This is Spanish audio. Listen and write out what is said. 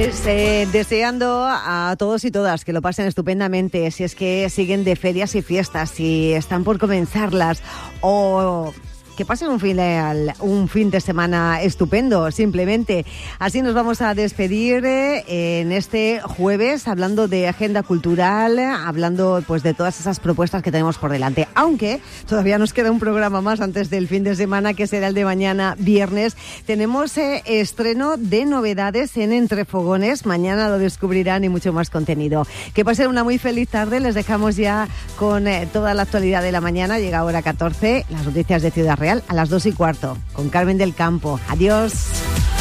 Pues deseando a todos y todas que lo pasen estupendamente, si es que siguen de ferias y fiestas, si están por comenzarlas o que pasen un fin de semana estupendo, simplemente. Así nos vamos a despedir en este jueves, hablando de agenda cultural, hablando pues de todas esas propuestas que tenemos por delante. Aunque todavía nos queda un programa más antes del fin de semana, que será el de mañana viernes. Tenemos estreno de novedades en Entre Fogones. Mañana lo descubrirán y mucho más contenido. Que pasen una muy feliz tarde. Les dejamos ya con toda la actualidad de la mañana. Llega hora 14, las noticias de Ciudad Real a las 2:15, con Carmen del Campo. Adiós.